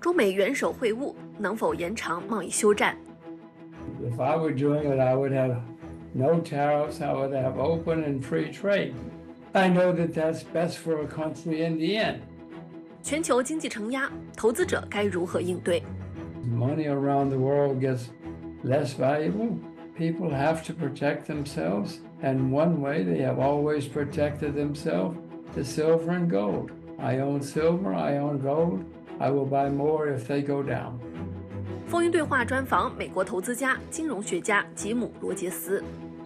中美元首会晤能否延长贸易休战？ If I were doing it, I would have no tariffs. I would have open and free trade. I know that that's best for a country in the end. 全球经济承压，投资者该如何应对？ Money around the world gets less valuable. People have to protect themselves, and one way they have always protected themselves is silver and gold. I own silver, I own gold. I will buy more if they go down. 风云对话专访美国投资家、金融学家吉姆·罗杰斯。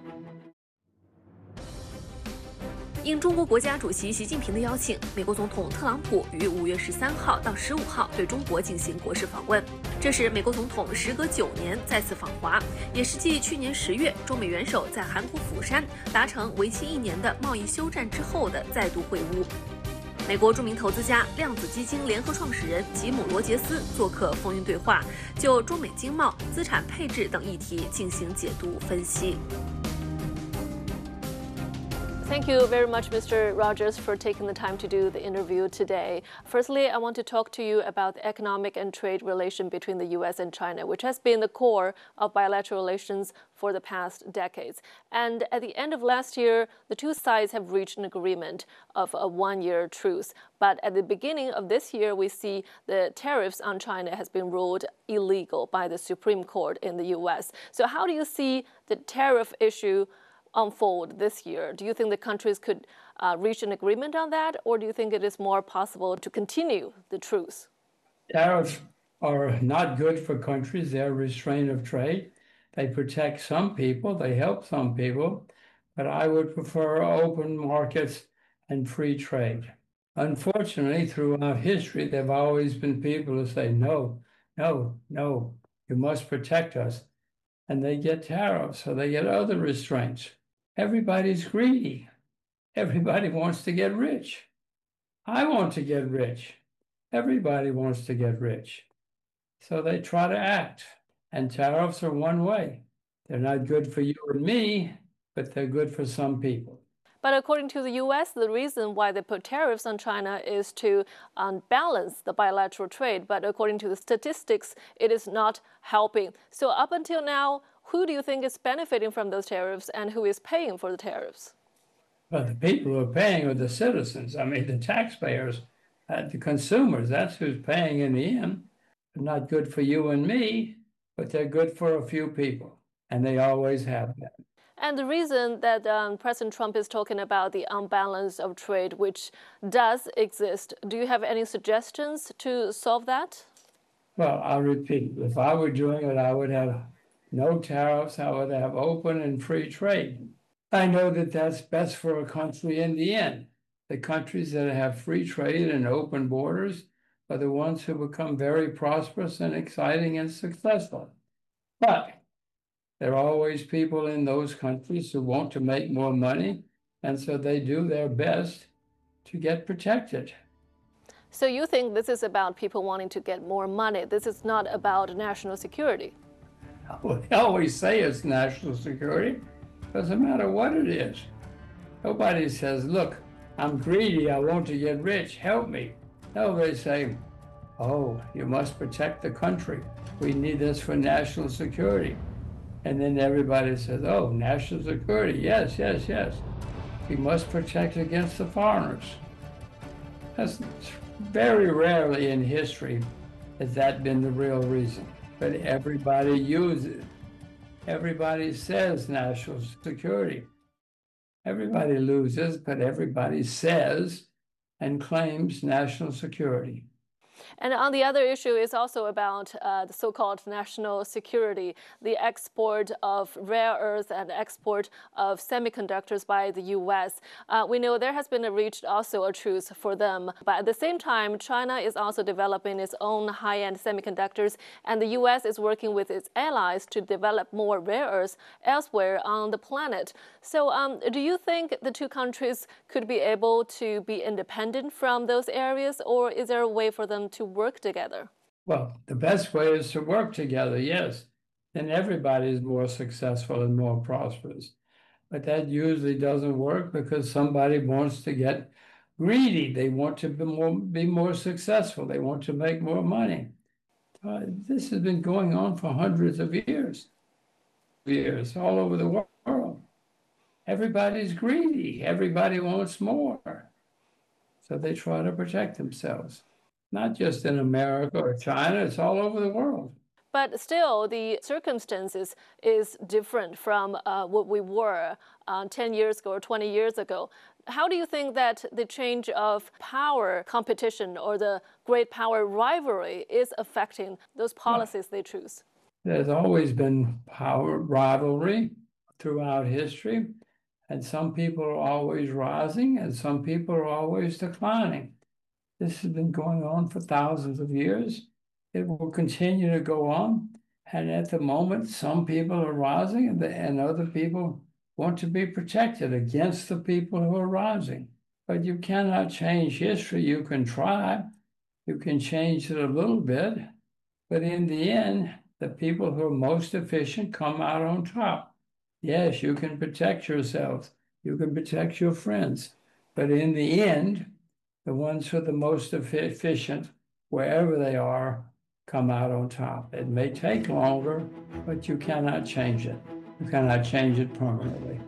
应中国国家主席习近平的邀请，美国总统特朗普于5月13号到15号对中国进行国事访问。这是美国总统时隔9年再次访华，也是继去年10月中美元首在韩国釜山达成为期1年的贸易休战之后的再度会晤。美国著名投资家、量子基金联合创始人吉姆·罗杰斯做客风云对话，就中美经贸、资产配置等议题进行解读分析。 Thank you very much, Mr. Rogers, for taking the time to do the interview today. Firstly, I want to talk to you about the economic and trade relation between the U.S. and China, which has been the core of bilateral relations for the past decades. And at the end of last year, the two sides have reached an agreement of a one-year truce. But at the beginning of this year, we see the tariffs on China has been ruled illegal by the Supreme Court in the U.S. So how do you see the tariff issue unfold this year? Do you think the countries could reach an agreement on that, or do you think it is more possible to continue the truce? Tariffs are not good for countries. They're a restraint of trade. They protect some people, they help some people, but I would prefer open markets and free trade. Unfortunately, throughout history, there have always been people who say, no, no, no, you must protect us. And they get tariffs, so they get other restraints. Everybody's greedy. Everybody wants to get rich. I want to get rich. Everybody wants to get rich. So they try to act. And tariffs are one way. They're not good for you and me, but they're good for some people. But according to the U.S., the reason why they put tariffs on China is to balance the bilateral trade. But according to the statistics, it is not helping. So up until now, who do you think is benefiting from those tariffs and who is paying for the tariffs? Well, the people who are paying are the citizens. I mean, the taxpayers, the consumers, that's who's paying in the end. They're not good for you and me, but they're good for a few people. And they always have been. And the reason that President Trump is talking about the unbalance of trade, which does exist, do you have any suggestions to solve that? Well, I'll repeat. If I were doing it, I would have no tariffs. I would have open and free trade. I know that that's best for a country in the end. The countries that have free trade and open borders are the ones who become very prosperous and exciting and successful. But there are always people in those countries who want to make more money, and so they do their best to get protected. So you think this is about people wanting to get more money? This is not about national security? Well, they always say it's national security. Doesn't matter what it is. Nobody says, look, I'm greedy, I want to get rich, help me. No, they say, oh, you must protect the country. We need this for national security. And then everybody says, oh, national security, yes, yes, yes. We must protect against the foreigners. That's very rarely in history has that been the real reason. But everybody uses it. Everybody says national security. Everybody loses, but everybody says and claims national security. And on the other issue is also about the so-called national security, the export of rare earths and export of semiconductors by the U.S. We know there has been reached also a truce for them. But at the same time, China is also developing its own high-end semiconductors, and the U.S. is working with its allies to develop more rare earths elsewhere on the planet. So do you think the two countries could be able to be independent from those areas, or is there a way for them to work together? Well, the best way is to work together, yes. Then everybody is more successful and more prosperous. But that usually doesn't work because somebody wants to get greedy. They want to be more successful. They want to make more money. This has been going on for hundreds of years all over the world. Everybody's greedy. Everybody wants more. So they try to protect themselves. Not just in America or China, it's all over the world. But still, the circumstances is different from what we were 10 years ago or 20 years ago. How do you think that the change of power competition or the great power rivalry is affecting those policies they choose? There's always been power rivalry throughout history, and some people are always rising and some people are always declining. This has been going on for thousands of years. It will continue to go on. And at the moment, some people are rising and other people want to be protected against the people who are rising. But you cannot change history. You can try. You can change it a little bit. But in the end, the people who are most efficient come out on top. Yes, you can protect yourself. You can protect your friends. But in the end, the ones who are the most efficient, wherever they are, come out on top. It may take longer, but you cannot change it. You cannot change it permanently.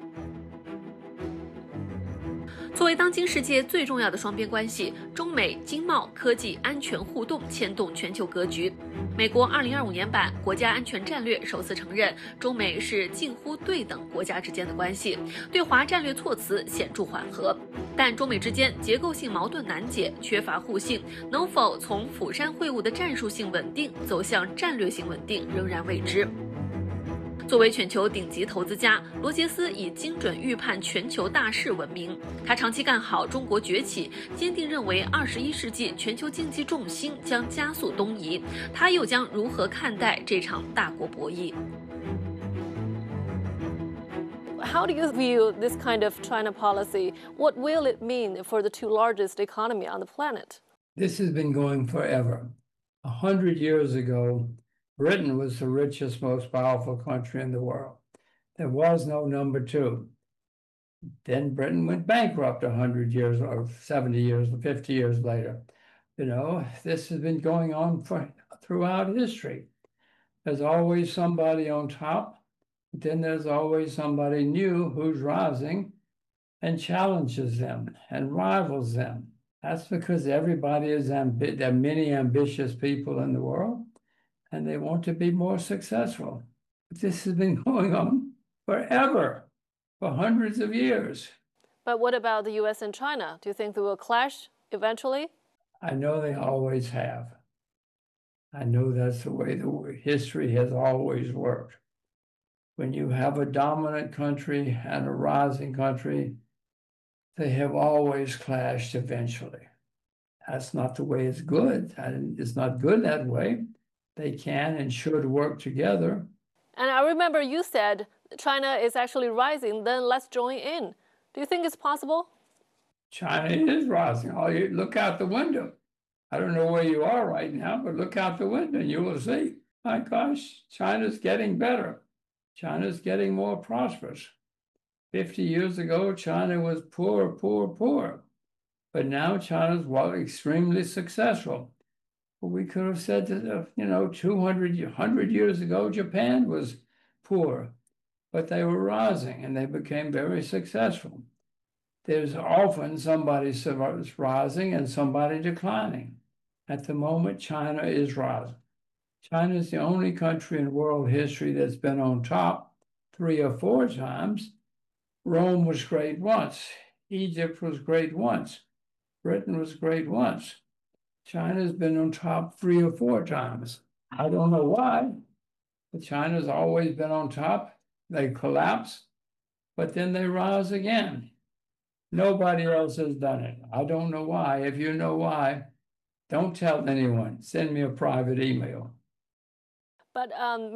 作为当今世界最重要的双边关系，中美经贸、科技、安全互动牵动全球格局。美国2025年版国家安全战略首次承认，中美是近乎对等国家之间的关系，对华战略措辞显著缓和。但中美之间结构性矛盾难解，缺乏互信，能否从釜山会晤的战术性稳定走向战略性稳定，仍然未知。作为全球顶级投资家，罗杰斯以精准预判全球大势闻名。他长期看好中国崛起，坚定认为21世纪全球经济重心将加速东移。他又将如何看待这场大国博弈？ How do you view this kind of China policy? What will it mean for the two largest economy on the planet? This has been going forever. 100 years ago, Britain was the richest, most powerful country in the world. There was no number two. Then Britain went bankrupt 100 years or 70 years or 50 years later. You know, this has been going on throughout history. There's always somebody on top. Then there's always somebody new who's rising and challenges them and rivals them. That's because everybody is there are many ambitious people in the world, and they want to be more successful. But this has been going on forever, for hundreds of years. But what about the US and China? Do you think they will clash eventually? I know they always have. I know that's the way the history has always worked. When you have a dominant country and a rising country, they have always clashed eventually. That's not the way it's good. It's not good that way. They can and should work together. And I remember you said China is actually rising, then let's join in. Do you think it's possible? China is rising. Look out the window. I don't know where you are right now, but look out the window and you will see. My gosh, China's getting better. China's getting more prosperous. 50 years ago, China was poor, poor, poor. But now China's extremely successful. We could have said that, 100 years ago, Japan was poor, but they were rising and they became very successful. There's often somebody rising and somebody declining. At the moment, China is rising. China is the only country in world history that's been on top 3 or 4 times. Rome was great once. Egypt was great once. Britain was great once. China's been on top 3 or 4 times. I don't know why, but China's always been on top. They collapse, but then they rise again. Nobody else has done it. I don't know why. If you know why, don't tell anyone. Send me a private email. But